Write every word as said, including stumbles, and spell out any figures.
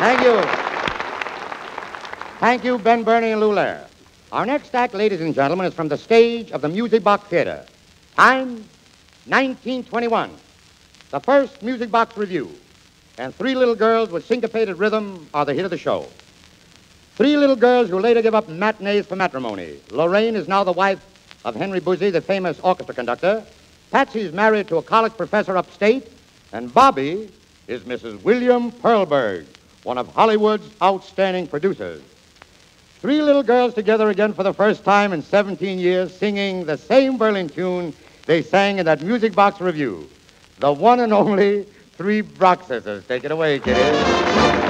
Thank you. Thank you, Ben Burney and Lou Lair. Our next act, ladies and gentlemen, is from the stage of the Music Box Theater. Time, nineteen twenty-one. The first Music Box Review. And Three Little Girls with Syncopated Rhythm are the hit of the show. Three little girls who later give up matinees for matrimony. Lorraine is now the wife of Henry Buzzi, the famous orchestra conductor. Patsy's married to a college professor upstate. And Bobby is Missus William Perlberg, one of Hollywood's outstanding producers. Three little girls together again for the first time in seventeen years, singing the same Berlin tune they sang in that Music Box Review. The one and only Three Brock Sisters. Take it away, kiddies.